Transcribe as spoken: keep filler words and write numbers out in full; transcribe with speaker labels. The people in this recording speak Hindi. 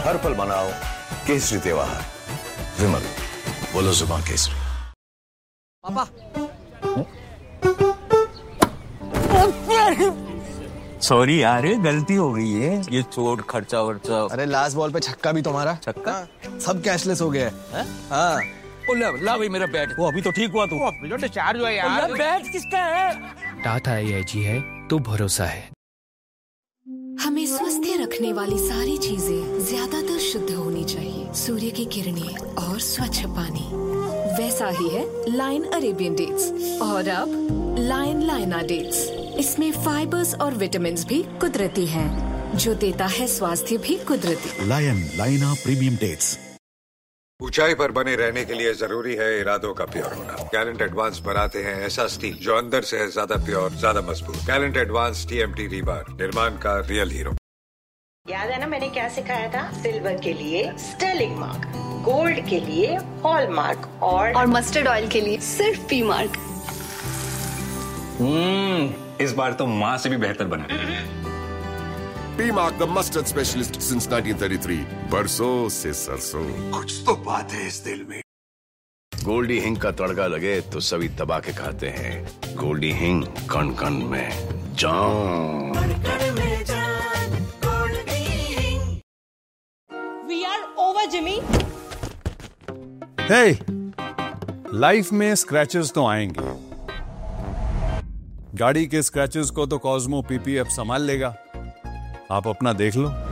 Speaker 1: हर पल मनाओ केसरी त्योहार। विमल, बोलो जुबान केसरी।
Speaker 2: पापा।
Speaker 3: सॉरी यार, गलती हो गई है। ये चोट खर्चा वर्चा।
Speaker 2: अरे लास्ट बॉल पे छक्का भी तुम्हारा।
Speaker 3: छक्का?
Speaker 2: सब कैशलेस हो गया है। हाँ।
Speaker 3: ओ ला, ला भाई मेरा बैट। वो अभी तो ठीक हुआ तू।
Speaker 4: अभी तो डिस्चार्ज हुआ यार।
Speaker 3: बैट किसका है?
Speaker 5: टाटा एआईजी है तो भरोसा है।
Speaker 6: हमें स्वस्थ रखने वाली सारी चीजें ज्यादातर शुद्ध होनी चाहिए। सूर्य की किरणें और स्वच्छ पानी। वैसा ही है लाइन अरेबियन डेट्स। और अब लाइन लाइना डेट्स। इसमें फाइबर्स और विटामिन्स भी कुदरती हैं, जो देता है स्वास्थ्य भी कुदरती।
Speaker 7: लायन लाइना प्रीमियम डेट्स।
Speaker 8: ऊंचाई पर बने रहने के लिए जरूरी है इरादों का प्योर होना। गैलेंट एडवांस बनाते हैं ऐसा स्टील जो अंदर से है ज्यादा प्योर, ज्यादा मजबूत। गैलेंट एडवांस टीएमटी रीबार, निर्माण का रियल हीरो।
Speaker 9: याद है ना मैंने क्या सिखाया था? सिल्वर के लिए स्टर्लिंग मार्क, गोल्ड के लिए हॉलमार्क और
Speaker 10: और मस्टर्ड ऑयल के लिए सिर्फ पी मार्क।
Speaker 3: हम्म, इस बार तो माँ से भी बेहतर बना।
Speaker 11: P mark the mustard specialist since nineteen thirty three. बरसों से सरसों।
Speaker 8: कुछ तो बात है इस दिल में।
Speaker 1: गोल्डी हिंग का तड़का लगे तो सभी दबा के खाते हैं। गोल्डी हिंग, कण कण में जान।
Speaker 12: We are over, Jimmy.
Speaker 13: Hey, life में स्क्रैचेस तो आएंगे। गाड़ी के स्क्रैचेस को तो कॉस्मो पीपीएफ संभाल लेगा। आप अपना देख लो।